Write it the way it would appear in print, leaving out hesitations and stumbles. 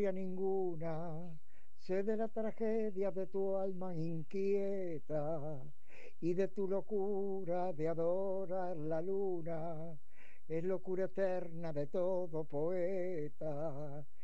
ninguna, sé de la tragedia de tu alma inquieta y de tu locura de adorar la luna, es locura eterna de todo poeta.